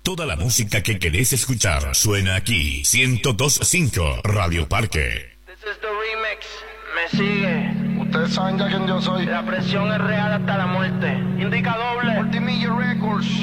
Toda la música que querés escuchar suena aquí. 102.5 Radio Parque. This is the remix. Me sigue. Ustedes saben ya quién yo soy. La presión es real hasta la muerte. Indica doble. Multimillion Records.